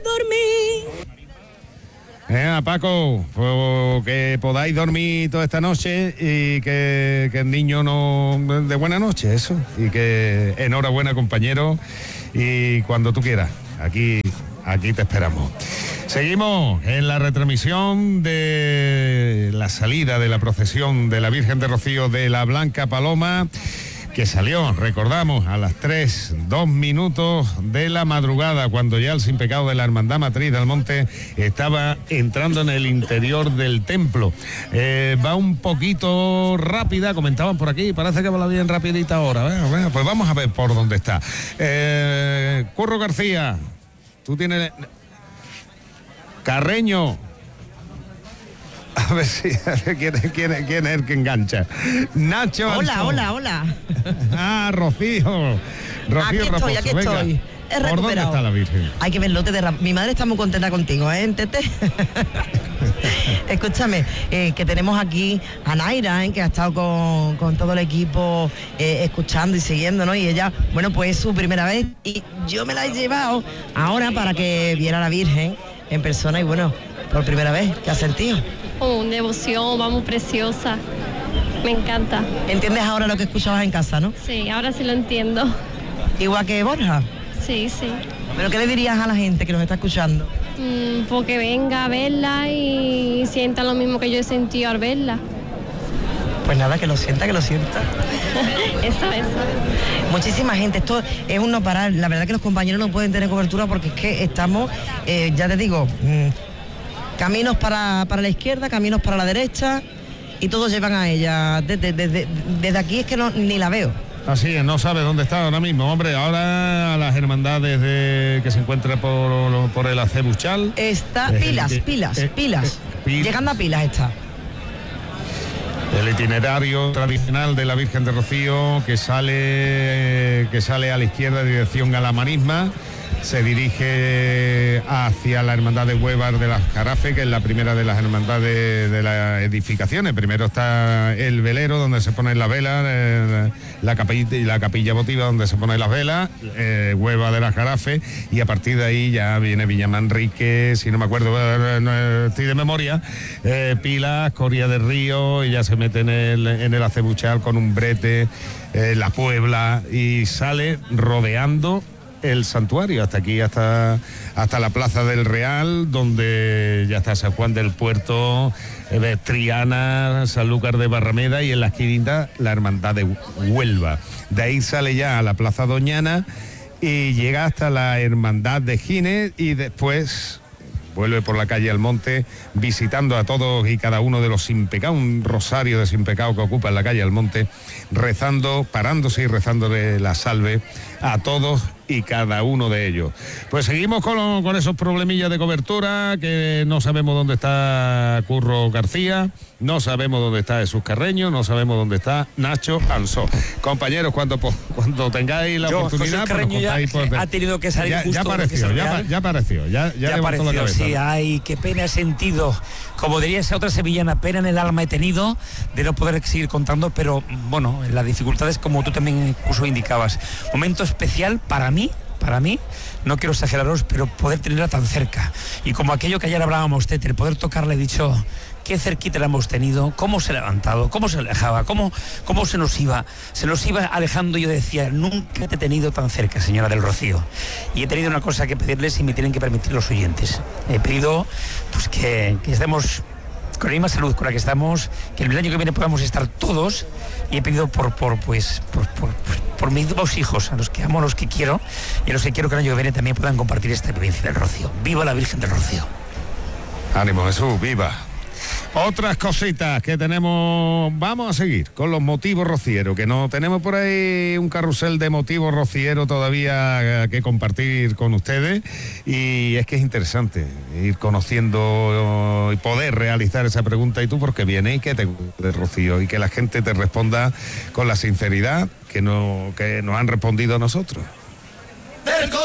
dormir. Paco, que podáis dormir toda esta noche y que el niño no... de buena noche, eso. Y que enhorabuena, compañero, y cuando tú quieras, aquí te esperamos. Seguimos en la retransmisión de la salida de la procesión de la Virgen de Rocío de la Blanca Paloma, que salió, recordamos, a las 3:02 de la madrugada, cuando ya el Sin Pecado de la Hermandad Matriz del Monte estaba entrando en el interior del templo. Va un poquito rápida, comentaban por aquí, parece que va bien rapidita ahora. Bueno, pues vamos a ver por dónde está. Curro García, tú tienes... Carreño. A ver si quién es el que engancha. Nacho. Hola. Rocío. Aquí estoy. ¿Por dónde está la Virgen? Hay que verlo. Mi madre está muy contenta contigo, ¿eh, Tete? Escúchame, que tenemos aquí a Naira, que ha estado con todo el equipo escuchando y siguiendo, ¿no? Y ella, bueno, pues es su primera vez y yo me la he llevado ahora para que viera a la Virgen en persona y bueno, por primera vez, ¿qué has sentido? Una devoción, vamos, preciosa. Me encanta. ¿Entiendes ahora lo que escuchabas en casa, no? Sí, ahora sí lo entiendo. Igual que Borja. Sí. ¿Pero qué le dirías a la gente que nos está escuchando? Porque venga a verla y sienta lo mismo que yo he sentido al verla. Pues nada, que lo sienta. Eso. Muchísima gente, esto es un no parar. La verdad que los compañeros no pueden tener cobertura porque es que estamos, ya te digo, caminos para la izquierda, caminos para la derecha y todos llevan a ella. Desde aquí es que ni la veo. Así es, no sabe dónde está ahora mismo, hombre. Ahora a las hermandades que se encuentra por el Acebuchal. Está Pilas. Llegando a Pilas está. El itinerario tradicional de la Virgen de Rocío que sale a la izquierda en dirección a la Marisma. Se dirige hacia la Hermandad de Huévar de las Jarafes, que es la primera de las hermandades de las edificaciones. Primero está el velero, donde se ponen las velas, la capilla votiva, donde se ponen las velas, Huévar de las Jarafes, y a partir de ahí ya viene Villamanrique, si no me acuerdo, no estoy de memoria, Pilas, Coria del Río, y ya se mete en el Acebuchal con un brete, la Puebla, y sale rodeando el santuario hasta aquí, hasta la Plaza del Real, donde ya está San Juan del Puerto, Triana, Sanlúcar de Barrameda, y en la esquinita la Hermandad de Huelva. De ahí sale ya a la Plaza Doñana y llega hasta la Hermandad de Gines y después vuelve por la calle Almonte, visitando a todos y cada uno de los sin pecado, un rosario de sin pecado que ocupa en la calle Almonte, parándose y rezándole la salve a todos y cada uno de ellos. Pues seguimos con esos problemillas de cobertura, que no sabemos dónde está Curro García, no sabemos dónde está Jesús Carreño, no sabemos dónde está Nacho Ansó. Compañeros, cuando tengáis la oportunidad, Jesús Carreño ha tenido que salir ya apareció. Ya apareció, sí, ay, qué pena he sentido, como diría esa otra sevillana, pena en el alma he tenido de no poder seguir contando, pero bueno, las dificultades, como tú también incluso indicabas. Momento especial para mí, no quiero exageraros, pero poder tenerla tan cerca. Y como aquello que ayer hablábamos, Tete, el poder tocarla, he dicho, qué cerquita la hemos tenido, cómo se ha levantado, cómo se alejaba, cómo se nos iba alejando. Yo decía, nunca te he tenido tan cerca, señora del Rocío. Y he tenido una cosa que pedirles y me tienen que permitir los oyentes. He pedido pues que estemos con la misma salud con la que estamos, que el año que viene podamos estar todos, y he pedido por mis dos hijos, a los que amo, a los que quiero, y a los que quiero que el año que viene también puedan compartir esta vivencia del Rocío. ¡Viva la Virgen del Rocío! Ánimo, Jesús, viva. Otras cositas que tenemos, vamos a seguir con los motivos rocieros, que no tenemos por ahí un carrusel de motivos rocieros todavía que compartir con ustedes, y es que es interesante ir conociendo y poder realizar esa pregunta, ¿y tú por qué vienes? ¿Y qué te gusta de Rocío? Y que la gente te responda con la sinceridad que nos han respondido a nosotros.